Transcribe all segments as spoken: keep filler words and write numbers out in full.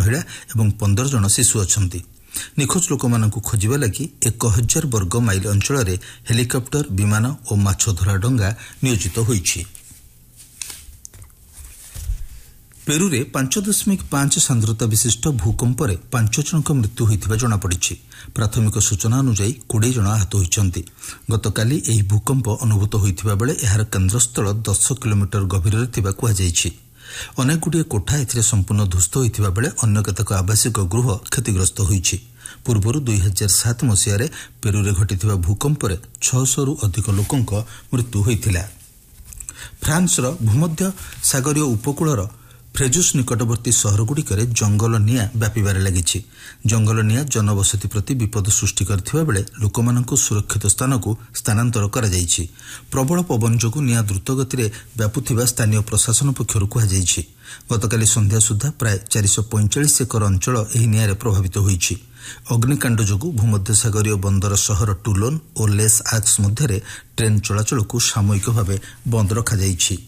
महिला और पंद्रह जन शिशु अछंती। निखोज लोक मानकु खोजिबा लागि एक हजार वर्ग माइल अंचल रे हेलिकॉप्टर, विमान और माछ धरा डंगा नियोजित होईछि। पेरू रे पांच दशमिक पांच सांद्रता विशिष्ट भूकंप रे पांच जनक मृत्यु होइथिबा जणा पड़िछि। प्राथमिक सूचना अनुसार बीस जन आहत होइछन्ति। गतकाली एही भूकंप अनुभूत होइथिबा बेले एहार केन्द्रस्थल दस किलोमीटर गभीर रे थिबा कुहा जाइछि। अनेक गुडिए कोठा एथिरे संपूर्ण ध्वस्त होइथिबा बेले अन्य केतेक आवासिक गृह क्षतिग्रस्त होइछि। पूर्वरु दो हज़ार सात मसिया रे पेरू रे घटिथिबा भूकंप रे छह सौ रु अधिक लोकंक मृत्यु होइथिला। फ्रांस रो भूमध्य सागरीय उपकूलर फ्रेजुस निकटवर्ती सहरगुड़िकर जंगल निया व्यापार लगी। जंगल निया जनबसति प्रति विपद सृष्टि करथिबा बेले लोकमानंकु सुरक्षित स्थान को स्थानांतर करा जाइछि। प्रबल पवन जोगु निया द्रुत गति रे व्यापुथिबा स्थानीय प्रशासन पक्षरु कहा जाइछि। गतकाली संध्या सुधा प्राय चार सौ पैंतालीस एकर अंचल एही निया रे प्रभावित होइछि। अग्निकांड जोगु भूमध्य सागरीय बंदर सहर टुलोन और लेस आक्स मध्य ट्रेन चलाचल को सामयिक भाव बंद रखा जाइछि।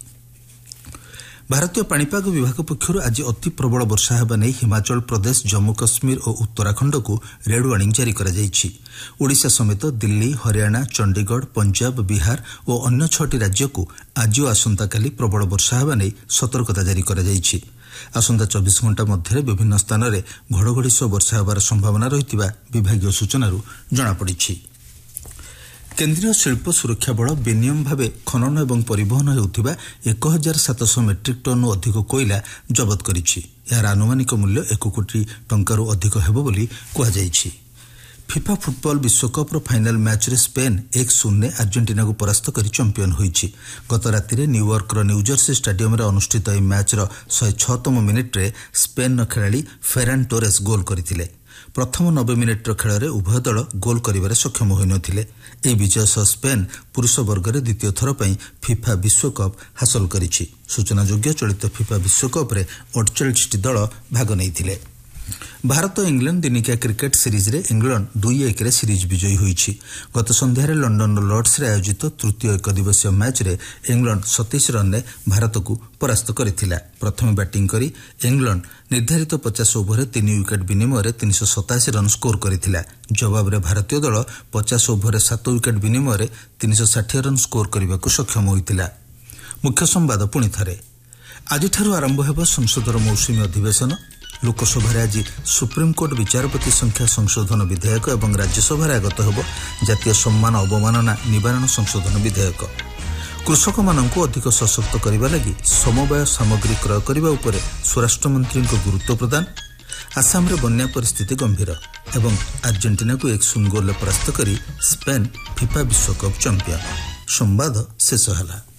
भारतीय पाणीपाग विभाग पक्षर आज अति प्रबल वर्षा हेबा नै हिमाचल प्रदेश, जम्मू काश्मीर और उत्तराखंड को रेड वार्निंग जारी करा जाइछि। ओडिशा समेत दिल्ली, हरियाणा, चंडीगढ़, पंजाब, बिहार और अन्य छटी राज्य को आज और आसंताकाली प्रबल वर्षा हेबा नै सतर्कता जारी करा जाइछि। आसंता चौबीस घंटा मध्य विभिन्न स्थान में घड़घड़ी सह वर्षा हेबार संभावना रहितिबा विभागीय सूचनारू जणा पड़िछि। केन्द्रीय शिल्प सुरक्षा बल बेनियम भाव खनन और परिवहन होउथिबा एक हजार सात सौ मेट्रिक टन अधिक कोयला जबत करिछि। यार आनुमानिक मूल्य एक कोटी टंकारु अधिक हेबो बोली कुहा जाइछि। फिफा फुटबॉल विश्वकप रो फाइनल मैच रे स्पेन एक शून्य अर्जेंटीना को परास्त करी चैंपियन होइछि। गत राति रे न्यूयॉर्क रो न्यूजर्सी स्टेडियम रे अनुष्ठित ए मैच रो एक सौ छह तम मिनिट रे स्पेन खेलाड़ी फेरान टोरेस गोल करथिले। प्रथम नब्बे मिनिट खेल में उभय दल गोल करिबारे सक्षम होई नथिले। ए विजय सह स्पेन पुरुष वर्ग रे द्वितीय थर पई फिफा विश्वकप हासिल करिछि। सूचनायोग्य चलित फिफा विश्वकप रे अड़तालीस टी दल भाग नैथिले। भारत इंग्लैंड दिनिकिया क्रिकेट सीरीज रे इंग्लैंड दुई एक रे सीरीज विजयी होइछि। गत संध्यारे लंडन लॉर्ड्स रे आयोजित तृतीय एक दिवसीय मैच रे इंग्लैंड सत्ताईस रन रे भारत को परास्त करिथिला। प्रथम बैटिंग करी इंग्लैंड निर्धारित पचास ओवर तीन विकेट विनिमय रे तीन सौ सतासी रन स्कोर करिथिला। जवाब रे भारतीय दल पचास ओवर सात विकेट विनिमय रे तीन सौ साठ रन स्कोर करने सक्षम होइथिला। मुख्य संवाद पुणी थरे आज आरंभ हेब संसदर मौसुमी अधिवेशन। लोकसभा आज सुप्रीमकोर्ट विचारपति संख्या संशोधन विधेयक और राज्यसभा आगत होब जातीय सम्मान अवमानना निवारण संशोधन विधेयक। कृषक मानक अधिक सशक्त करने लगी समवाय सामग्री क्रय करने उपर स्वराष्ट्र मंत्री गुरुत्व प्रदान। आसाम रे बन्या परिस्थिति गंभीर एवं अर्जेंटीना को एक शून्य गोल परास्त करी स्पेन फिफा विश्वकप चैंपियन। संवाद शेष होला।